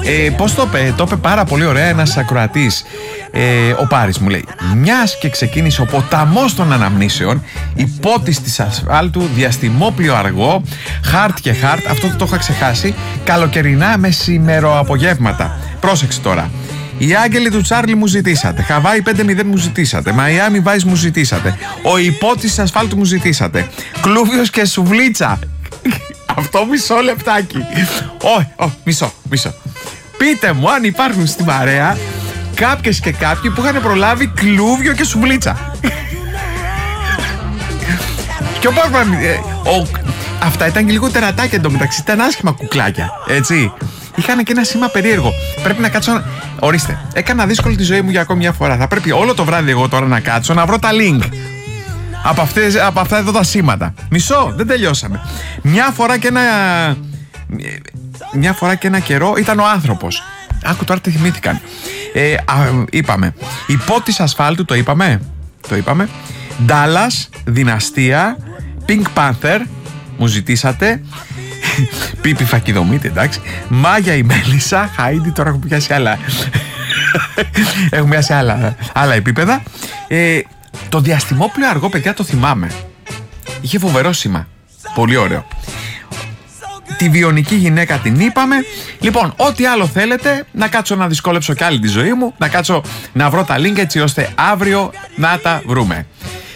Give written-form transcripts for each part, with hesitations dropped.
Πώς το είπε πάρα πολύ ωραία ένας ακροατής. Ο Πάρης μου λέει: μιας και ξεκίνησε ο ποταμός των αναμνήσεων, υπότης της ασφάλτου, διαστημόπλιο αργό, χαρτ και χαρτ, αυτό το είχα ξεχάσει, καλοκαιρινά μεσημεροαπογεύματα. Πρόσεξε τώρα. Οι Άγγελοι του Τσάρλι μου ζητήσατε. Χαβάη 5-0 μου ζητήσατε. Μαϊάμι Βάις μου ζητήσατε. Ο υπότης της ασφάλτου μου ζητήσατε. Κλούβιος και σουβλίτσα. Αυτό μισό λεπτάκι. Μισό. Πείτε μου αν υπάρχουν στην παρέα κάποιες και κάποιοι που είχαν προλάβει κλούβιο και σουβλίτσα. Και αυτά ήταν και λίγο τερατάκια εντωμεταξύ. Ήταν άσχημα κουκλάκια. Έτσι. Είχαν και ένα σήμα περίεργο. Πρέπει να κάτσω. Ορίστε. Έκανα δύσκολη τη ζωή μου για ακόμη μια φορά. Θα πρέπει όλο το βράδυ εγώ τώρα να κάτσω να βρω τα link από αυτά εδώ τα σήματα. Μισό, δεν τελειώσαμε. Μια φορά και ένα καιρό ήταν ο άνθρωπος. Άκου τώρα τι θυμήθηκαν. Είπαμε. Υπότης ασφάλτου, το είπαμε. Ντάλλας, Δυναστεία, Pink Panther, μου ζητήσατε. Πίπη Φακιδομήτη, εντάξει. Μάγια η Μέλισσα, Χάιντι, τώρα έχω πιάσει άλλα. Έχουμε πιάσει άλλα επίπεδα. Το διαστημόπλαιο αργό, παιδιά, το θυμάμαι. Είχε φοβερό σήμα. Πολύ ωραίο. Τη βιονική γυναίκα την είπαμε. Λοιπόν, ό,τι άλλο θέλετε, να κάτσω να δυσκόλεψω κι άλλη τη ζωή μου, να κάτσω να βρω τα link έτσι ώστε αύριο να τα βρούμε.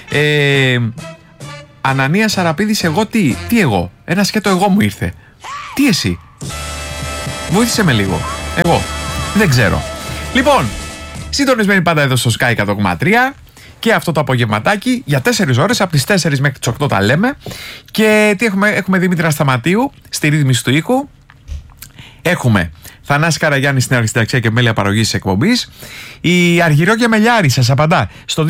Ανανία Σαραπίδης, εγώ τι εγώ. Ένα σκέτο εγώ μου ήρθε. Τι εσύ? Βοήθησε με λίγο. Εγώ δεν ξέρω. Λοιπόν, συντονισμένοι πάντα εδώ στο Sky 100,3 και αυτό το απογευματάκι για 4 ώρες, από τις 4 μέχρι τις 8 τα λέμε. Και τι έχουμε Δήμητρα Σταματίου στη ρύθμιση του ήχου. Έχουμε Θανάση Καραγιάννη στην αρισταξία και μέλεια παραγωγής της εκπομπής. Η Αργυρό και Μελιάρη σας απαντά στο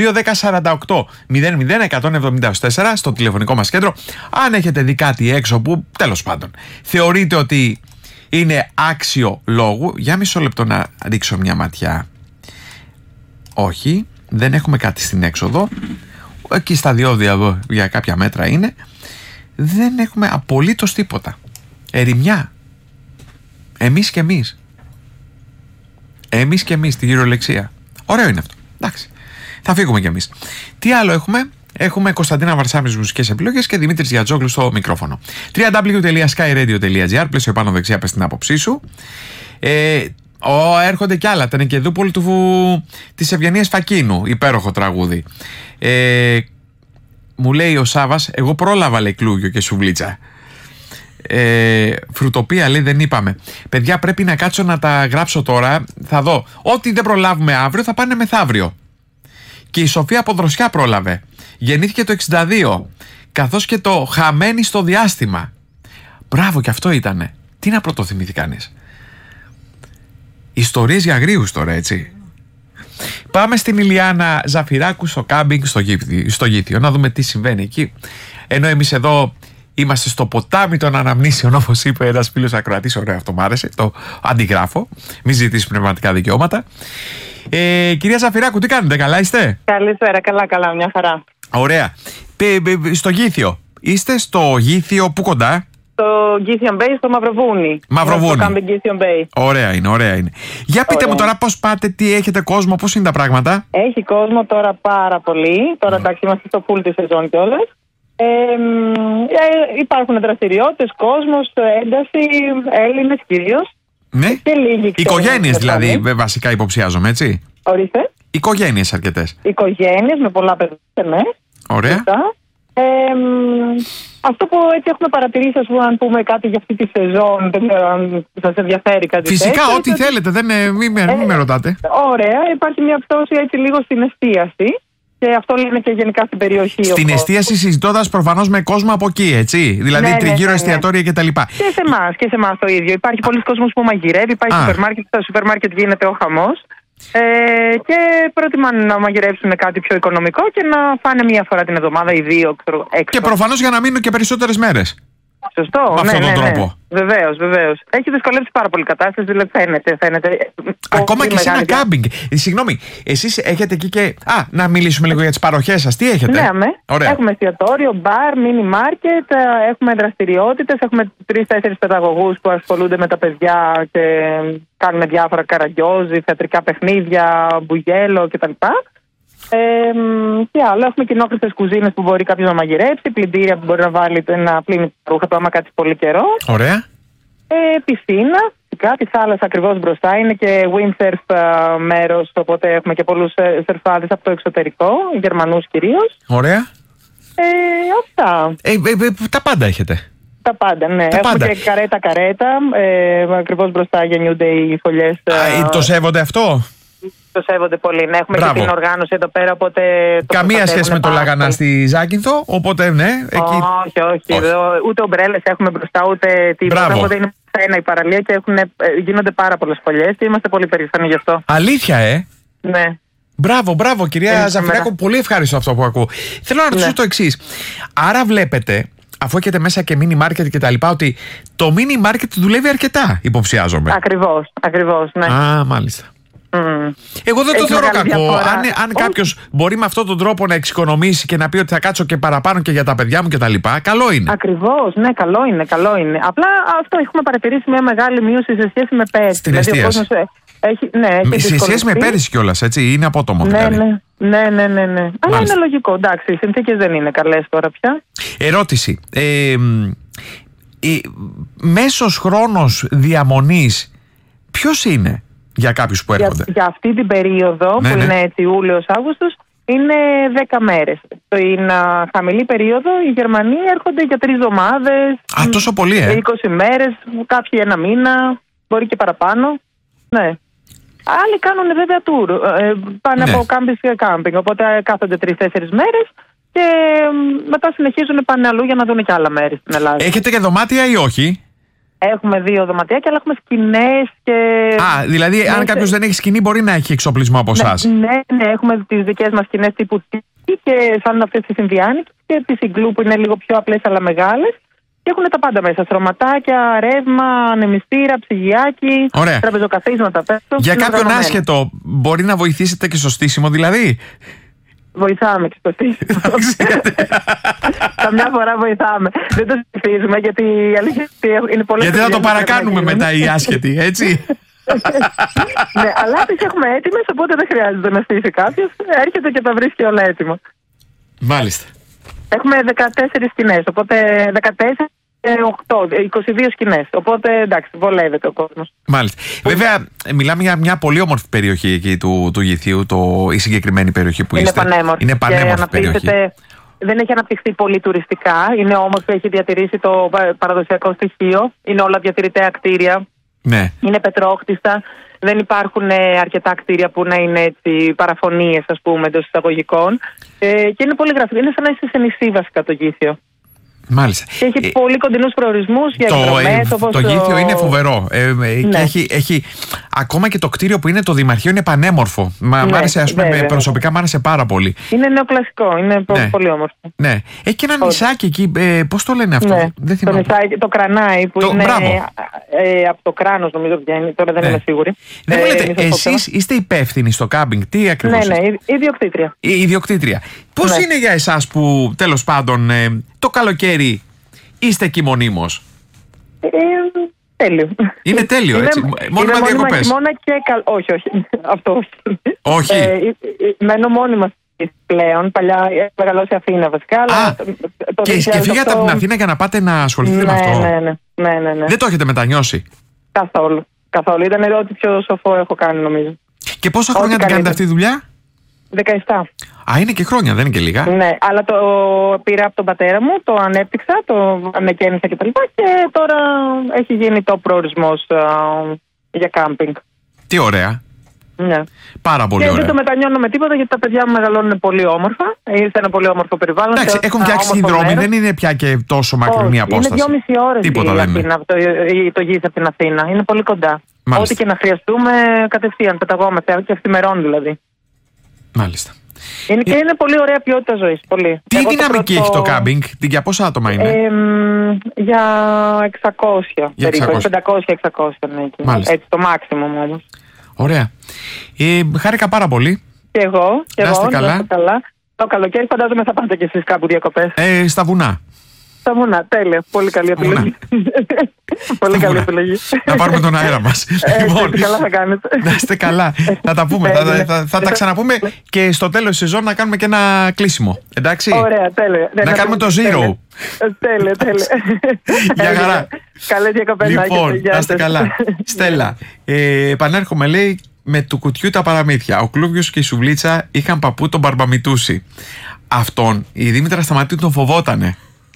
210-48-00-174 στο τηλεφωνικό μας κέντρο. Αν έχετε δει κάτι έξω που τέλος πάντων θεωρείτε ότι είναι άξιο λόγου, για μισό λεπτό να ρίξω μια ματιά. Όχι, δεν έχουμε κάτι στην έξοδο. Εκεί στα διόδια εδώ για κάποια μέτρα είναι. Δεν έχουμε απολύτως τίποτα. Ερημιά. Εμείς και εμείς τη γυρολεξία. Ωραίο είναι αυτό. Εντάξει. Θα φύγουμε κι εμείς. Τι άλλο έχουμε? Έχουμε Κωνσταντίνα Βαρσάμι μουσικές επιλογές και Δημήτρης Γιατζόγλου στο μικρόφωνο. www.skyradio.gr. Πλαίσιο πάνω δεξιά, πες την άποψή σου. Έρχονται κι άλλα. Ήταν και Δούπολη της Ευγενίας Φακίνου. Υπέροχο τραγούδι. Μου λέει ο Σάβας, εγώ πρόλαβα, λέει, κλούγιο και σουβλίτσα. Φρουτοπία, λέει, δεν είπαμε. Παιδιά, πρέπει να κάτσω να τα γράψω τώρα. Θα δω. Ό,τι δεν προλάβουμε αύριο θα πάνε μεθαύριο. Και η Σοφία από Δροσιά πρόλαβε. Γεννήθηκε το 62. Καθώς και το χαμένη στο διάστημα. Μπράβο, και αυτό ήτανε. Τι να πρωτοθυμηθεί κανείς. Ιστορίες για αγρίους τώρα, έτσι. Πάμε στην Ηλιάνα Ζαφυράκου στο κάμπινγκ στο Γήθιο να δούμε τι συμβαίνει εκεί. Ενώ εμείς εδώ είμαστε στο ποτάμι των αναμνήσεων, όπως είπε ένας φίλος ακροατής. Ωραίο, αυτό μου άρεσε. Το αντιγράφω. Μην ζητήσεις πνευματικά δικαιώματα. Κυρία Ζαφυράκου, τι κάνετε, καλά είστε? Καλησπέρα, καλά, μια χαρά. Ωραία. Στο Γήθιο. Είστε στο Γήθιο, πού κοντά? Στο Γκίθιον Μπέι, στο Μαυροβούνι. Μαυροβούνι. Στο κάμπινγκ Γκίθιον Μπέι. Ωραία είναι. Για πείτε μου τώρα πώς πάτε, τι έχετε κόσμο, πώς είναι τα πράγματα? Έχει κόσμο τώρα πάρα πολύ. Τώρα εντάξει, είμαστε στο full τη σεζόν κιόλας. Υπάρχουν δραστηριότητες, κόσμος, ένταση, Έλληνες κυρίως. Ναι. Και λίγοι οικογένειες δηλαδή, βασικά υποψιάζομαι, έτσι. Ορίστε. Οικογένειες αρκετές. Οικογένειες με πολλά παιδιά, ναι. Ωραία. Αυτό που έτσι έχουμε παρατηρήσει, ας πούμε, αν πούμε κάτι για αυτή τη σεζόν, δεν ξέρω αν σας ενδιαφέρει κάτι. Φυσικά, τέτοιο, ό,τι θέλετε, μην με ρωτάτε. Ωραία, υπάρχει μια πτώση έτσι λίγο στην εστίαση. Και αυτό λένε και γενικά στην περιοχή. Στην εστίαση, συζητώντας προφανώς με κόσμο από εκεί, έτσι. Δηλαδή τριγύρω εστιατόρια κτλ. Και σε εμάς το ίδιο. Υπάρχει πολλοί κόσμος που μαγειρεύει, πάει στο σούπερ μάρκετ. Στο σούπερ μάρκετ γίνεται ο χαμός. Και προτιμάνε να μαγειρεύσουν κάτι πιο οικονομικό και να φάνε μία φορά την εβδομάδα ή δύο έξω. Και προφανώς για να μείνουν και περισσότερες μέρες. Σωστό. Με αυτόν τον τρόπο. Βεβαίως. Έχει δυσκολεύσει πάρα πολύ η κατάσταση, δηλαδή φαίνεται. Ακόμα και σε ένα κάμπινγκ. Συγγνώμη, εσείς έχετε εκεί και. Να μιλήσουμε λίγο για τις παροχές σας. Τι έχετε? Ναι, έχουμε εστιατόριο, μπαρ, μίνι μάρκετ, έχουμε δραστηριότητες, έχουμε 3-4 παιδαγωγούς που ασχολούνται με τα παιδιά και κάνουν διάφορα καραγκιόζι, θεατρικά παιχνίδια, μπουγέλο κτλ. Και άλλο, έχουμε κοινόχρηστες κουζίνες που μπορεί κάποιος να μαγειρέψει, πλυντήρια που μπορεί να βάλει να πλύνει τα ρούχα του άμα κάτσει πολύ καιρό. Ωραία. Πισίνα, φυσικά, τη θάλασσα ακριβώς μπροστά, είναι και windsurf μέρος, οπότε έχουμε και πολλούς σερφάδες από το εξωτερικό, Γερμανούς κυρίως. Ωραία. Αυτά. Τα πάντα έχετε. Τα πάντα, ναι. Έχουμε και καρέτα. Ακριβώς μπροστά γεννιούνται οι φωλιές. Το σέβονται αυτό? Το σέβονται πολύ. Ναι, έχουμε και την οργάνωση εδώ πέρα. Οπότε καμία σχέση με το Λαγανά στη Ζάκυνθο, οπότε ναι. Εκεί... Όχι. Εδώ, ούτε ομπρέλες έχουμε μπροστά, ούτε τίποτα. Οπότε είναι ένα η παραλία και γίνονται πάρα πολλές φωλιές και είμαστε πολύ περήφανοι γι' αυτό. Αλήθεια, Ναι. Μπράβο, κυρία Ζαφυράκο, πολύ ευχάριστο αυτό που ακούω. Θέλω να ρωτήσω το εξής. Άρα βλέπετε, αφού έχετε μέσα και mini market και τα λοιπά, ότι το mini market δουλεύει αρκετά, υποψιάζομαι. Ακριβώς, ναι. Μάλιστα. Εγώ δεν το θεωρώ κακό. Αν κάποιος μπορεί με αυτόν τον τρόπο να εξοικονομήσει και να πει ότι θα κάτσω και παραπάνω και για τα παιδιά μου και τα λοιπά, καλό είναι. Ακριβώς, ναι, καλό είναι. Απλά αυτό έχουμε παρατηρήσει μια μεγάλη μείωση σε σχέση με πέρσι. Στην εστίαση. Σε σχέση με πέρυσι κιόλας, έτσι, είναι απότομο δηλαδή. Ναι. Αλλά είναι λογικό, εντάξει, οι συνθήκες δεν είναι καλές τώρα πια. Ερώτηση. Μέσος χρόνος διαμονής ποιος είναι για κάποιους που έρχονται? Για αυτή την περίοδο που είναι έτσι Ιούλιος-Αύγουστος είναι 10 μέρες. Είναι χαμηλή περίοδο, οι Γερμανοί έρχονται για 3 εβδομάδες. Τόσο πολύ, 20 μέρες, κάποιοι 1 μήνα, μπορεί και παραπάνω. Ναι. Άλλοι κάνουν βέβαια tour, πάνε από κάμπινγκ σε κάμπινγκ, οπότε κάθονται 3-4 μέρες και μετά συνεχίζουν, πάνε αλλού για να δουν και άλλα μέρη στην Ελλάδα. Έχετε και δωμάτια ή όχι? Έχουμε 2 δωματιάκια, αλλά έχουμε σκηνές και... δηλαδή αν κάποιος δεν έχει σκηνή μπορεί να έχει εξοπλισμό από εσάς. Ναι, έχουμε τις δικές μας σκηνές τύπου και σαν αυτές τις Ινδιάνικες και τις Ιγκλού που είναι λίγο πιο απλές αλλά μεγάλες. Και έχουν τα πάντα μέσα. Στρωματάκια, ρεύμα, ανεμιστήρα, ψυγιάκι, τραπεζοκαθίσματα. Για κάποιον άσχετο, μπορεί να βοηθήσετε και στο στήσιμο δηλαδή? Βοηθάμε και στο στήσιμο. Καμιά φορά βοηθάμε. Δεν το στηθίζουμε γιατί η αλήθεια είναι πολύ. Γιατί θα το παρακάνουμε μετά οι άσχετοι, έτσι. Ναι, αλλά τις έχουμε έτοιμες, οπότε δεν χρειάζεται να στήσει κάποιος. Έρχεται και τα βρίσκει όλα έτοιμα. Μάλιστα. Έχουμε 14 σκηνές, οπότε 22 σκηνές. Οπότε εντάξει, βολεύεται ο κόσμος. Μάλιστα. Βέβαια, μιλάμε για μια πολύ όμορφη περιοχή εκεί του Γηθίου, η συγκεκριμένη περιοχή που είστε. Είναι πανέμορφη περιοχή. Δεν έχει αναπτυχθεί πολύ τουριστικά. Είναι όμορφη, έχει διατηρήσει το παραδοσιακό στοιχείο. Είναι όλα διατηρητέα κτίρια. Ναι. Είναι πετρόχτιστα. Δεν υπάρχουν αρκετά κτίρια που να είναι έτσι παραφωνίες, ας πούμε, εντός εισαγωγικών. Και είναι πολύ γραφικό. Είναι σαν να είσαι σε νησί βασικά το Γήθιο. Μάλιστα. Και έχει πολύ κοντινούς προορισμούς για εκδρομές. Το Γήθιο είναι φοβερό. Και έχει ακόμα και το κτίριο που είναι το Δημαρχείο είναι πανέμορφο. Μ' άρεσε, ας πούμε, προσωπικά μ' άρεσε πάρα πολύ. Είναι νεοκλασικό, είναι πολύ όμορφο. Ναι. Έχει και ένα νησάκι εκεί, πώς το λένε αυτό? Δεν θυμάμαι. Το νησάκι, το Κρανάι που είναι από το Κράνος νομίζω βγαίνει, τώρα δεν είμαι σίγουρη. Δεν μου λέτε, εσείς είστε υπεύθυνοι στο κάμπινγκ, τι ακριβώς? Ναι, ιδιοκτήτρια. Ιδιοκτήτρια. Πώς είναι για εσάς που τέλος πάντων το καλοκαίρι είστε εκεί μονίμως? Τέλειο. Είναι τέλειο, έτσι. Μόνιμα διακοπές? Όχι. Αυτό όχι. Μένω μόνιμα πλέον. Παλιά μεγαλώσει Αθήνα βασικά. Και φύγατε από την Αθήνα για να πάτε να ασχοληθείτε με αυτό? Ναι. Δεν το έχετε μετανιώσει? Καθόλου. Ήταν ό,τι πιο σοφό έχω κάνει νομίζω. Και πόσα χρόνια την κάνετε αυτή τη δουλειά? 17. Είναι και χρόνια, δεν είναι και λίγα. Ναι, αλλά το πήρα από τον πατέρα μου, το ανέπτυξα, το ανεκαίνισα κτλ. Και τώρα έχει γίνει το προορισμός για κάμπινγκ. Τι ωραία. Ναι. Πάρα πολύ ωραία. Και δεν το μετανιώνω με τίποτα γιατί τα παιδιά μου μεγαλώνουν πολύ όμορφα. Ήρθε ένα πολύ όμορφο περιβάλλον. Εντάξει, έχουν φτιάξει συνδρόμοι, δεν είναι πια και τόσο μακρινή απόσταση. Είναι 2,5 ώρες τίποτα δεν είναι. Το Γήθιο από την Αθήνα. Είναι πολύ κοντά. Μάλιστα. Ό,τι και να χρειαστούμε κατευθείαν πεταγόμαστε και αυθημερών δηλαδή. Μάλιστα. Και είναι πολύ ωραία ποιότητα ζωής. Πολύ. Τι δυναμική έχει το κάμπινγκ, για πόσα άτομα είναι? Για 600 περίπου, 500-600 ναι. Έτσι το maximum όμως. Ωραία. Χάρηκα πάρα πολύ. Και εγώ. Να είστε καλά. Το καλοκαίρι φαντάζομαι θα πάτε κι εσείς κάπου διακοπές. Στα βουνά. Στα βουνά, τέλεια. Πολύ καλή επιλογή. Πολύ καλή επιλογή. Να πάρουμε τον αέρα μας. Λοιπόν, καλά θα κάνετε. Να είστε καλά. Θα τα πούμε. Θα τα ξαναπούμε και στο τέλος της σεζόν να κάνουμε και ένα κλείσιμο. Εντάξει. Ωραία, τέλεια. Να κάνουμε το zero. Τέλεια. Γεια χαρά. Καλές διακοπές. Λοιπόν, να είστε καλά. Στέλλα, επανέρχομαι, λέει, με του κουτιού τα παραμύθια. Ο Κλούβιος και η Σουβλίτσα είχαν παππού τον Μπαρμπαμιτούση. Αυτόν η Δήμητρα Σταματίου τον φοβότανε.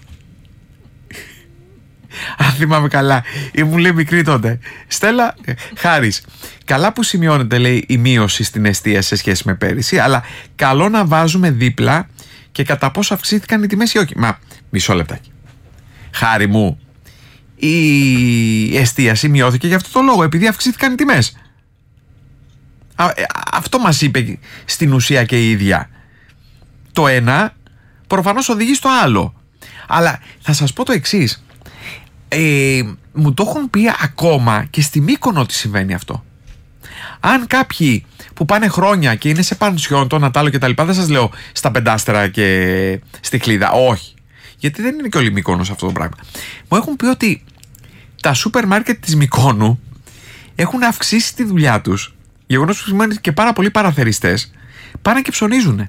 Αν θυμάμαι καλά, ήμουν λέει μικρή τότε. Στέλλα, Χάρης, καλά που σημειώνεται, λέει, η μείωση στην εστίαση σε σχέση με πέρυσι, αλλά καλό να βάζουμε δίπλα και κατά πόσο αυξήθηκαν οι τιμές ή όχι. Μα, μισό λεπτάκι. Χάρη μου, η εστίαση μειώθηκε για αυτό το λόγο, επειδή αυξήθηκαν οι τιμές. Αυτό μας είπε στην ουσία και η ίδια. Το ένα προφανώς οδηγεί στο άλλο. Αλλά θα σας πω το εξής. Μου το έχουν πει ακόμα και στη Μύκονο ότι συμβαίνει αυτό. Αν κάποιοι που πάνε χρόνια και είναι σε πανσιόν, το Νατάλο και τα λοιπά, δεν σας λέω στα Πεντάστερα και στη Χλίδα, όχι, γιατί δεν είναι και όλη Μύκονος αυτό το πράγμα. Μου έχουν πει ότι τα σούπερ μάρκετ της Μυκόνου έχουν αυξήσει τη δουλειά τους, γεγονός που σημαίνει και πάρα πολλοί παραθεριστές πάνε και ψωνίζουν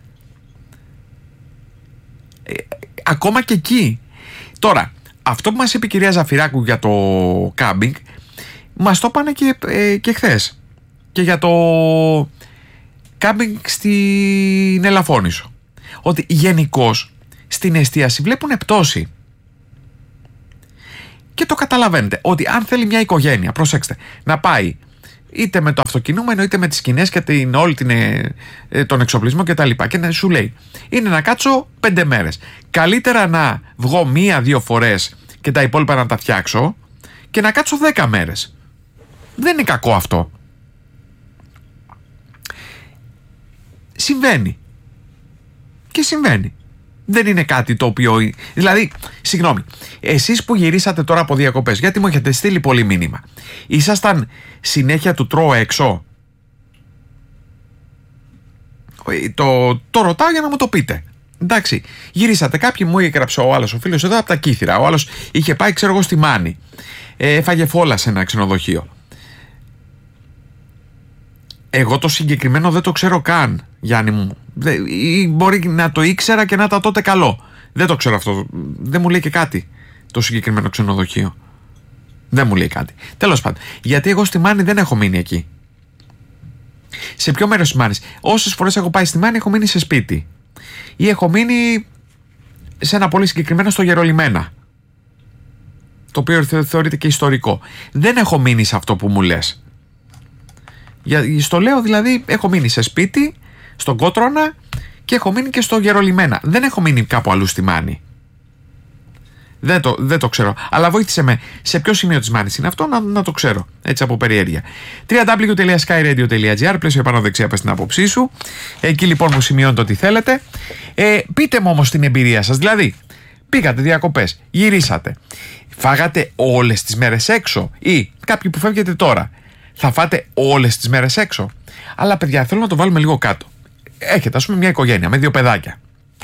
ακόμα και εκεί. Τώρα, αυτό που μας είπε η κυρία Ζαφυράκου για το κάμπινγκ, μας το πάνε και χθες. Και για το κάμπινγκ στην Ελαφώνησο. Ότι γενικώς στην εστίαση βλέπουν πτώση. Και το καταλαβαίνετε. Ότι αν θέλει μια οικογένεια, προσέξτε, να πάει είτε με το αυτοκινούμενο είτε με τις σκηνές και όλη τον εξοπλισμό και τα λοιπά, και να σου λέει, είναι να κάτσω 5 μέρες. Καλύτερα να βγω 1-2 φορές και τα υπόλοιπα να τα φτιάξω και να κάτσω 10 μέρες. Δεν είναι κακό αυτό. Συμβαίνει. Και συμβαίνει. Δεν είναι κάτι το οποίο... Δηλαδή, συγγνώμη, εσείς που γυρίσατε τώρα από διακοπές, γιατί μου έχετε στείλει πολύ μήνυμα, ήσασταν συνέχεια του τρώω έξω? Το ρωτάω για να μου το πείτε. Εντάξει, γυρίσατε, κάποιοι μου έγραψε ο άλλος, ο φίλος εδώ από τα Κύθυρα, ο άλλος είχε πάει, ξέρω εγώ, στη Μάνη, έφαγε φόλα σε ένα ξενοδοχείο. Εγώ το συγκεκριμένο δεν το ξέρω καν, Γιάννη μου. Ή μπορεί να το ήξερα και να ήταν τότε καλό. Δεν το ξέρω αυτό. Δεν μου λέει και κάτι το συγκεκριμένο ξενοδοχείο. Δεν μου λέει κάτι. Τέλος πάντων, γιατί εγώ στη Μάνη δεν έχω μείνει εκεί. Σε ποιο μέρος της Μάνης? Όσες φορές έχω πάει στη Μάνη έχω μείνει σε σπίτι. Ή έχω μείνει σε ένα πολύ συγκεκριμένο στο Γερολιμένα, το οποίο θεωρείται και ιστορικό. Δεν έχω μείνει σε αυτό που μου λες. Στο λέω δηλαδή, έχω μείνει σε σπίτι, στον Κότρονα, και έχω μείνει και στο Γερολιμένα. Δεν έχω μείνει κάπου αλλού στη Μάνη. Δεν το ξέρω. Αλλά βοήθησε με σε ποιο σημείο της Μάνης είναι αυτό να το ξέρω. Έτσι από περιέργεια. www.skyradio.gr, πλαίσιο επάνω δεξιά, πες την άποψή σου. Εκεί λοιπόν μου σημειώνετε ό,τι θέλετε. Πείτε μου όμως την εμπειρία σας. Δηλαδή, πήγατε διακοπές, γυρίσατε, φάγατε όλες τις μέρες έξω? Ή κάποιοι που φεύγετε τώρα, θα φάτε όλες τις μέρες έξω? Αλλά παιδιά, θέλω να το βάλουμε λίγο κάτω. Έχετε, ας πούμε, μια οικογένεια με 2 παιδάκια.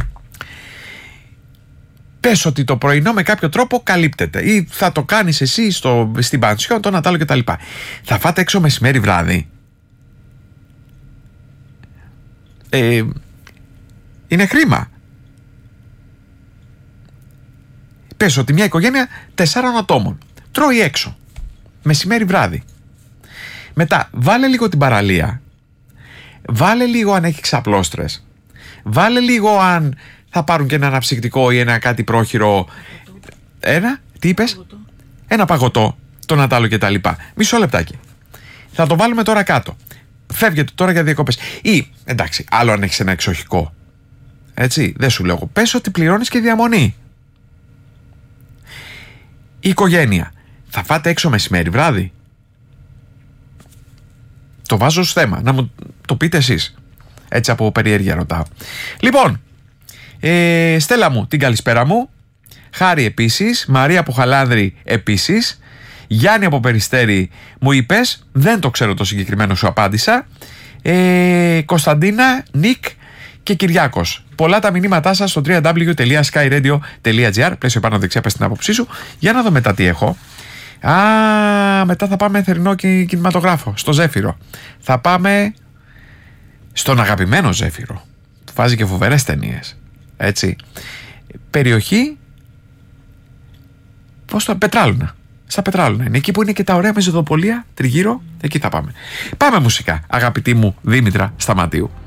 Πες ότι το πρωινό με κάποιο τρόπο καλύπτεται, ή θα το κάνεις εσύ στην πανσιόν, το Νατάλο κτλ. Θα φάτε έξω μεσημέρι βράδυ? Είναι χρήμα. Πες ότι μια οικογένεια 4 ατόμων τρώει έξω μεσημέρι βράδυ. Μετά βάλε λίγο την παραλία, βάλε λίγο αν έχει ξαπλώστρες, βάλε λίγο αν θα πάρουν και ένα αναψυκτικό ή ένα κάτι πρόχειρο. Τι είπες? Ένα παγωτό, το Νατάλο και τα λοιπά. Μισό λεπτάκι. Θα το βάλουμε τώρα κάτω. Φεύγετε τώρα για διακοπές. Ή, εντάξει, άλλο αν έχεις ένα εξοχικό. Έτσι, δεν σου λέω. Πες ότι πληρώνεις και διαμονή. Η οικογένεια. Θα φάτε έξω μεσημέρι βράδυ? Το βάζω ως θέμα, να μου το πείτε εσείς. Έτσι από περιέργεια ρωτάω. Λοιπόν, Στέλλα μου, την καλησπέρα μου. Χάρη επίσης. Μαρία από Χαλάνδρη επίσης. Γιάννη από Περιστέρη μου είπες. Δεν το ξέρω το συγκεκριμένο, σου απάντησα. Κωνσταντίνα, Νικ και Κυριάκος. Πολλά τα μηνύματά σας στο www.skyradio.gr. Πλαίσιο πάνω δεξιά, πες την άποψή σου. Για να δω μετά τι έχω. Μετά θα πάμε θερινό κινηματογράφο, στο Ζέφυρο. Θα πάμε στον αγαπημένο Ζέφυρο. Βάζει και φοβερές ταινίες. Έτσι. Περιοχή Πετράλουνα. Στα Πετράλουνα είναι. Εκεί που είναι και τα ωραία μεζοδοπολία τριγύρω. Εκεί θα πάμε. Πάμε μουσικά, αγαπητή μου Δήμητρα Σταματίου.